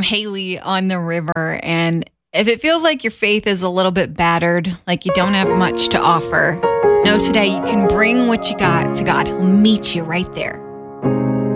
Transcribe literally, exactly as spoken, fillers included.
Haley on the river. And if it feels like your faith is a little bit battered, like you don't have much to offer, know today you can bring what you got to God. He'll meet you right there.